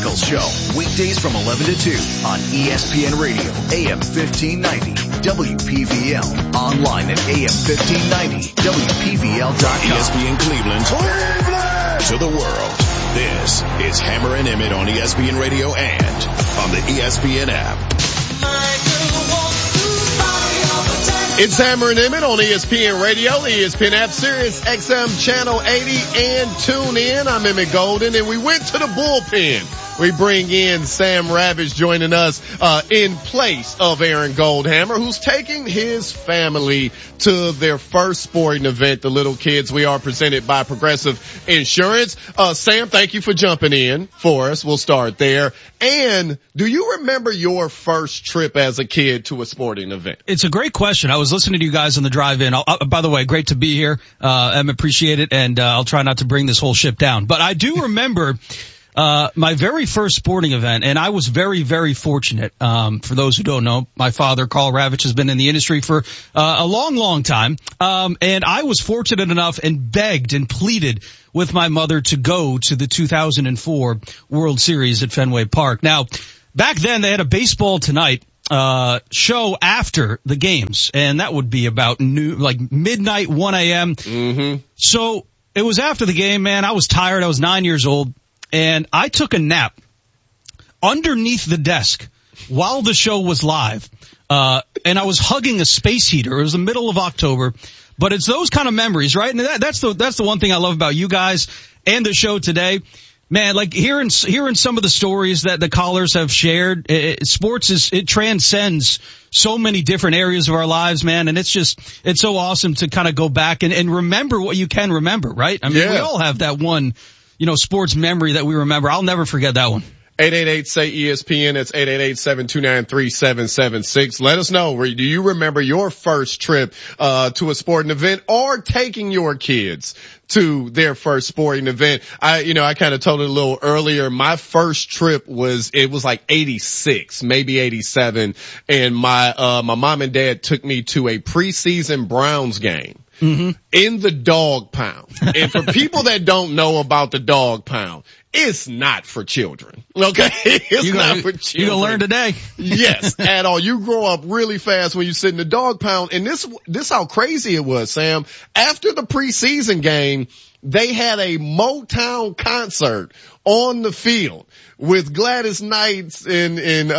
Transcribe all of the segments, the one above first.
Nichols Show, weekdays from 11 to 2 on ESPN Radio, AM 1590, WPVL. Online at AM1590, WPVL.com. ESPN Cleveland. To the world. This is Hammer and Emmett on ESPN Radio and on the ESPN app. It's Hammer and Emmett on ESPN Radio, the ESPN app, Sirius XM Channel 80, and tune in. I'm Emmett Golden, and we went to the bullpen. We bring in Sam Ravitch joining us in place of Aaron Goldhammer, who's taking his family to their first sporting event, the Little Kids. We are presented by Progressive Insurance. Sam, thank you for jumping in for us. We'll start there. And do you remember your first trip as a kid to a sporting event? It's a great question. I was listening to you guys on the drive-in. By the way, great to be here. I appreciate it, and I'll try not to bring this whole ship down. But I do remember my very first sporting event, and I was very, very fortunate. For those who don't know, my father, Carl Ravitch, has been in the industry for a long, long time. And I was fortunate enough and begged and pleaded with my mother to go to the 2004 World Series at Fenway Park. Now, back then they had a Baseball Tonight show after the games, and that would be about midnight, 1 a.m. Mm-hmm. So it was after the game, man. I was tired. I was 9 years old. And I took a nap underneath the desk while the show was live. And I was hugging a space heater. It was the middle of October. But it's those kind of memories, right? And that's the one thing I love about you guys and the show today. Man, like hearing some of the stories that the callers have shared, sports it transcends so many different areas of our lives, man. And it's so awesome to kind of go back and remember what you can remember, right? I mean, We all have that one, sports memory that we remember. I'll never forget that one. 888-SAY-ESPN. It's 888-729-3776. Let us know. Do you remember your first trip to a sporting event or taking your kids to their first sporting event? I kind of told it a little earlier. My first trip was like 86, maybe 87. And my mom and dad took me to a preseason Browns game. Mm-hmm. In the dog pound. And for people that don't know about the dog pound, it's not for children. Okay? It's not for children. You're gonna learn today. Yes, at all. You grow up really fast when you sit in the dog pound. And this how crazy it was, Sam. After the preseason game, they had a Motown concert on the field with Gladys Knight and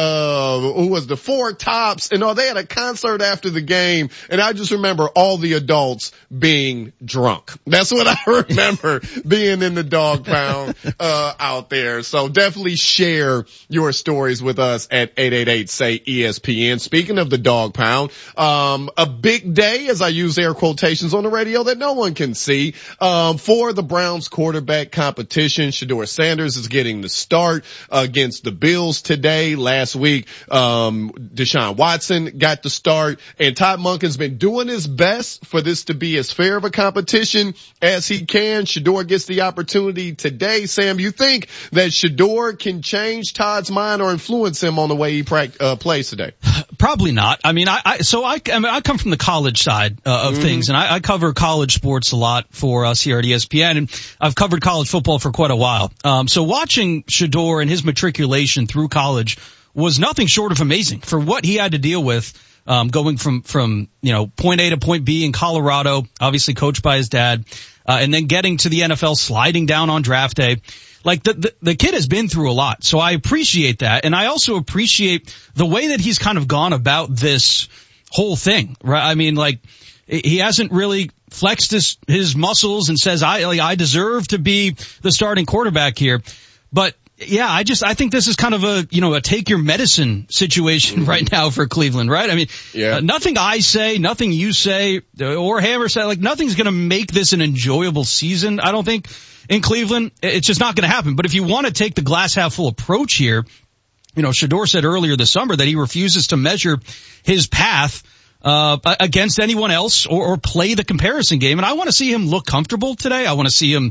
who was the Four Tops, and they had a concert after the game, and I just remember all the adults being drunk. That's what I remember being in the dog pound out there. So definitely share your stories with us at 888-SAY-ESPN. Speaking of the dog pound, a big day, as I use air quotations on the radio that no one can see, for the Browns quarterback competition. Shedeur Sanders is getting the start against the Bills today. Last week, Deshaun Watson got the start, and Todd Monken's been doing his best for this to be as fair of a competition as he can. Shedeur gets the opportunity today. Sam, you think that Shedeur can change Todd's mind or influence him on the way he plays today? Probably not. I mean, I come from the college side of things, and I cover college sports a lot for us here at ESPN, and I've covered college football for quite a while. So watching Shedeur and his matriculation through college was nothing short of amazing for what he had to deal with, going from point A to point B in Colorado, obviously coached by his dad, and then getting to the NFL, sliding down on draft day. Like the kid has been through a lot. So I appreciate that. And I also appreciate the way that he's kind of gone about this whole thing, right? I mean, like, he hasn't really flexed his muscles and says, I deserve to be the starting quarterback here. But yeah, I think this is kind of a take your medicine situation right now for Cleveland, right? I mean, nothing I say, nothing you say, or Hammer say, like, nothing's going to make this an enjoyable season, I don't think, in Cleveland. It's just not going to happen. But if you want to take the glass half full approach here, Shedeur said earlier this summer that he refuses to measure his path against anyone else or play the comparison game. And I want to see him look comfortable today. I want to see him,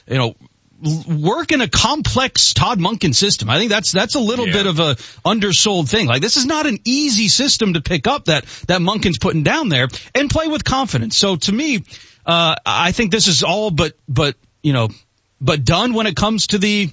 work in a complex Todd Monken system. I think that's a little bit of a undersold thing. Like, this is not an easy system to pick up that Monken's putting down there and play with confidence. So to me, I think this is all but done when it comes to the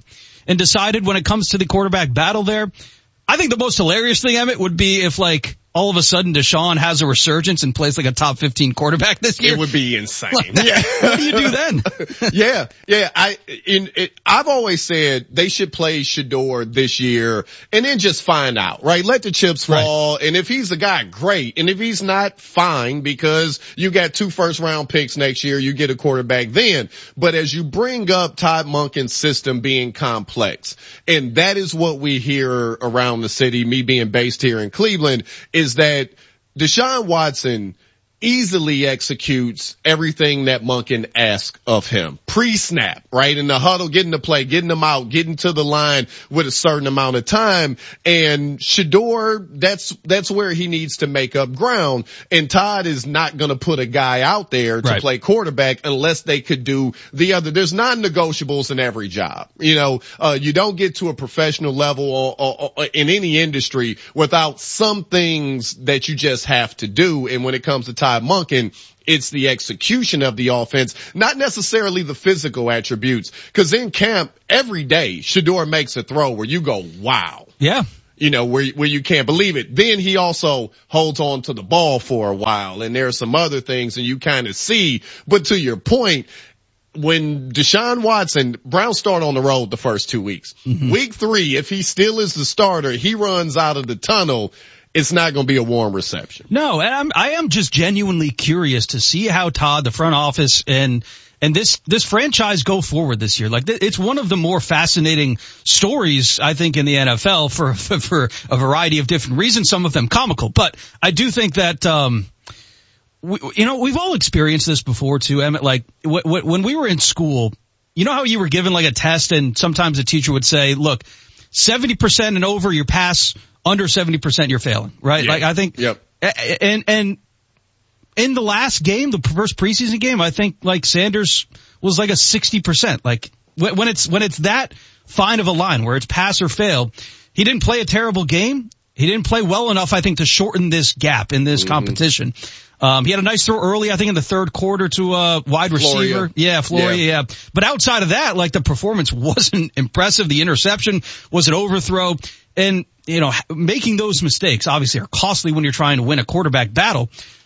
and decided when it comes to the quarterback battle there. I think the most hilarious thing, Emmett, would be if all of a sudden Deshaun has a resurgence and plays like a top 15 quarterback this year. It would be insane. Yeah. What do you do then? Yeah. I've always said they should play Shedeur this year and then just find out, right? Let the chips fall. Right. And if he's the guy, great. And if he's not, fine, because you got 2 first-round picks next year, you get a quarterback then. But as you bring up Todd Monken's system being complex, and that is what we hear around the city, me being based here in Cleveland, is that Deshaun Watson easily executes everything that Monken asks of him. Pre-snap, right? In the huddle, getting the play, getting them out, getting to the line with a certain amount of time. And Shedeur, that's where he needs to make up ground. And Todd is not going to put a guy out there to play quarterback unless they could do the other. There's non-negotiables in every job. You don't get to a professional level or in any industry without some things that you just have to do. And when it comes to Todd Monken, it's the execution of the offense, not necessarily the physical attributes. Cause in camp, every day, Shedeur makes a throw where you go, wow. Yeah. Where you can't believe it. Then he also holds on to the ball for a while, and there are some other things and you kind of see. But to your point, when Deshaun Watson, Browns start on the road the first 2 weeks. Mm-hmm. Week 3, if he still is the starter, he runs out of the tunnel. It's not going to be a warm reception. No, and I am just genuinely curious to see how Todd, the front office, and this franchise go forward this year. It's one of the more fascinating stories, I think, in the NFL for a variety of different reasons, some of them comical. But I do think that, we've all experienced this before too, Emmett. When we were in school, you know how you were given a test and sometimes a teacher would say, look, 70% and over your pass, under 70% you're failing, right? Yeah. I think, yep. And in the last game, the first preseason game, I think Sanders was a 60%. When it's that fine of a line where it's pass or fail, he didn't play a terrible game. He didn't play well enough, I think, to shorten this gap in this competition. He had a nice throw early, I think, in the third quarter to a wide receiver. Yeah, Floria, yeah. But outside of that, the performance wasn't impressive. The interception was an overthrow. And, making those mistakes obviously are costly when you're trying to win a quarterback battle.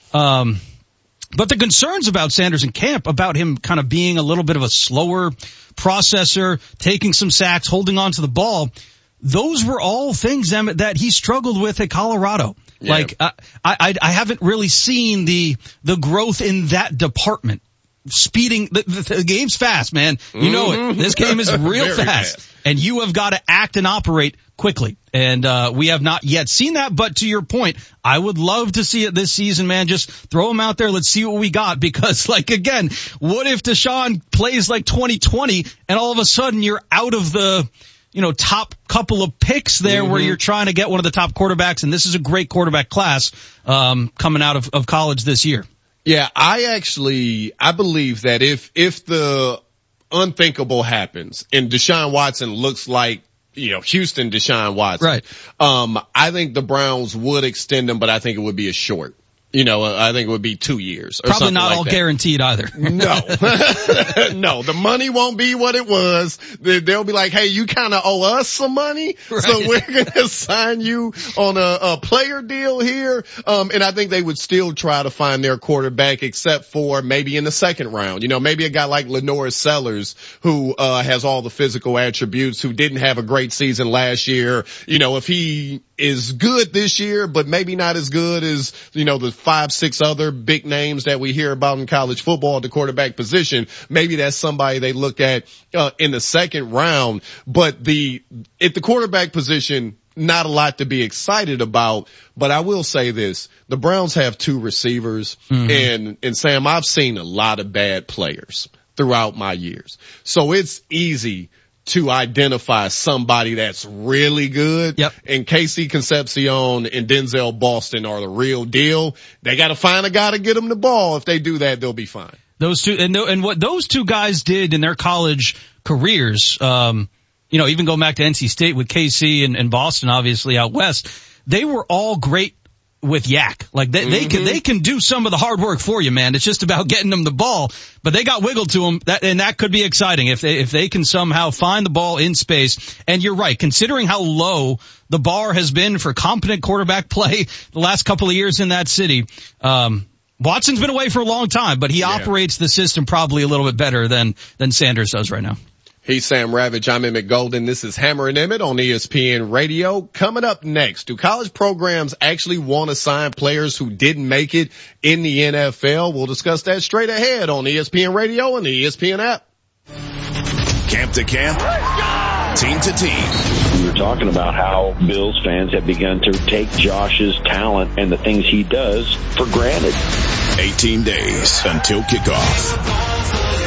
But the concerns about Sanders in camp, about him kind of being a little bit of a slower processor, taking some sacks, holding on to the ball, those were all things, Emmett, that he struggled with at Colorado. Yeah. I haven't really seen the growth in that department. Speeding, the game's fast, man. You know it. This game is real fast. And you have got to act and operate quickly. And we have not yet seen that. But to your point, I would love to see it this season, man. Just throw him out there. Let's see what we got. Because, again, what if Deshaun plays 2020 and all of a sudden you're out of the top couple of picks there where you're trying to get one of the top quarterbacks, and this is a great quarterback class coming out of college this year. Yeah, I believe that if the unthinkable happens and Deshaun Watson looks like, Houston Deshaun Watson, right. I think the Browns would extend him, but I think it would be a short. I think it would be 2 years. Or probably not like all that. Guaranteed either. No. No, the money won't be what it was. They'll be like, hey, you kind of owe us some money. Right. So we're going to sign you on a player deal here. And I think they would still try to find their quarterback except for maybe in the second round. Maybe a guy like Lenore Sellers who, has all the physical attributes, who didn't have a great season last year. If he is good this year, but maybe not as good as, the 5-6 other big names that we hear about in college football at the quarterback position. Maybe that's somebody they look at, in the second round. But at the quarterback position, not a lot to be excited about. But I will say this, the Browns have 2 receivers, and Sam, I've seen a lot of bad players throughout my years. So it's easy to identify somebody that's really good. Yep. And Casey Concepcion and Denzel Boston are the real deal. They got to find a guy to get them the ball. If they do that, they'll be fine. Those two, and what those two guys did in their college careers, even going back to NC State with KC and Boston, obviously out west, they were all great with Yak. Like they can do some of the hard work for you, man. It's just about getting them the ball, but they got wiggle to them, and that could be exciting if they can somehow find the ball in space. And you're right, considering how low the bar has been for competent quarterback play the last couple of years in that city. Watson's been away for a long time, but he operates the system probably a little bit better than Sanders does right now. He's Sam Ravage. I'm Emmett Golden. This is Hammer and Emmett on ESPN Radio. Coming up next, do college programs actually want to sign players who didn't make it in the NFL? We'll discuss that straight ahead on ESPN Radio and the ESPN app. Camp to camp, team to team. We were talking about how Bills fans have begun to take Josh's talent and the things he does for granted. 18 days until kickoff.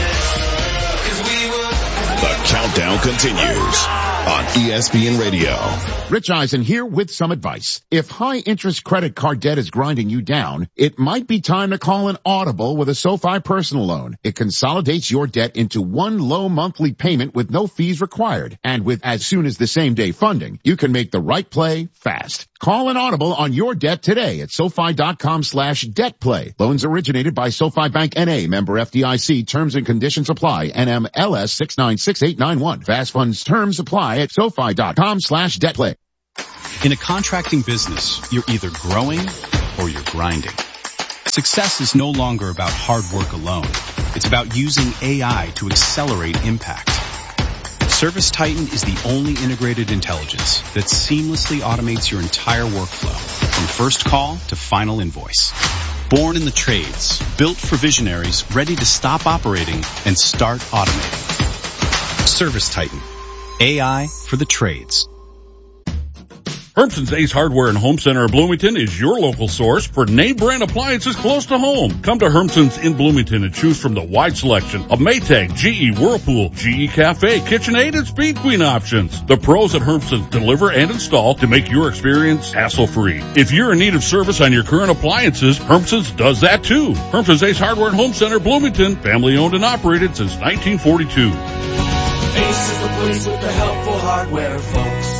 The countdown continues on ESPN Radio. Rich Eisen here with some advice. If high-interest credit card debt is grinding you down, it might be time to call an audible with a SoFi personal loan. It consolidates your debt into one low monthly payment with no fees required. And with as soon as the same day funding, you can make the right play fast. Call an audible on your debt today at SoFi.com/debt-play. Loans originated by SoFi Bank N.A. member FDIC. Terms and conditions apply. NMLS 696891. Fast funds terms apply at SoFi.com/debt-play. In a contracting business, you're either growing or you're grinding. Success is no longer about hard work alone. It's about using AI to accelerate impact. ServiceTitan is the only integrated intelligence that seamlessly automates your entire workflow, from first call to final invoice. Born in the trades, built for visionaries ready to stop operating and start automating. ServiceTitan, AI for the trades. Hermson's Ace Hardware and Home Center in Bloomington is your local source for name brand appliances close to home. Come to Hermson's in Bloomington and choose from the wide selection of Maytag, GE, Whirlpool, GE Cafe, KitchenAid, and Speed Queen options. The pros at Hermson's deliver and install to make your experience hassle-free. If you're in need of service on your current appliances, Hermson's does that too. Hermson's Ace Hardware and Home Center, Bloomington, family owned and operated since 1942. Ace is the place with the helpful hardware, folks.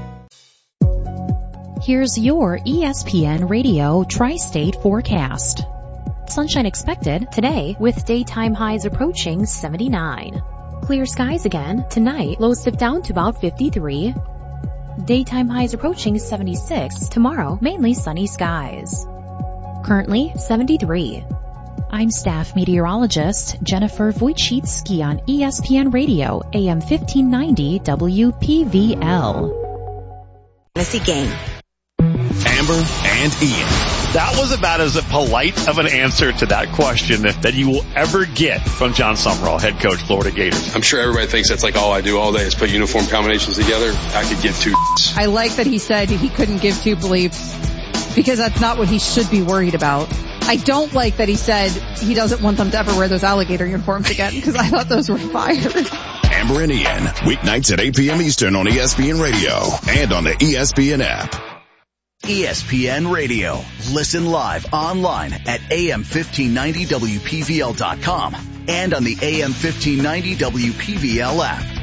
Here's your ESPN Radio Tri-State forecast. Sunshine expected today with daytime highs approaching 79. Clear skies again tonight, lows dip down to about 53. Daytime highs approaching 76. Tomorrow, mainly sunny skies. Currently 73. I'm staff meteorologist Jennifer Wojcicki on ESPN Radio, AM 1590 WPVL. Fantasy game. Amber and Ian. That was about as polite of an answer to that question that you will ever get from John Summerall, head coach, Florida Gators. I'm sure everybody thinks that's like all I do all day is put uniform combinations together. I could give two. I like that he said he couldn't give two bleeps because that's not what he should be worried about. I don't like that he said he doesn't want them to ever wear those alligator uniforms again because I thought those were fire. Amber and Ian, weeknights at 8 p.m. Eastern on ESPN Radio and on the ESPN app. ESPN Radio. Listen live online at AM1590WPVL.com and on the AM1590 WPVL app.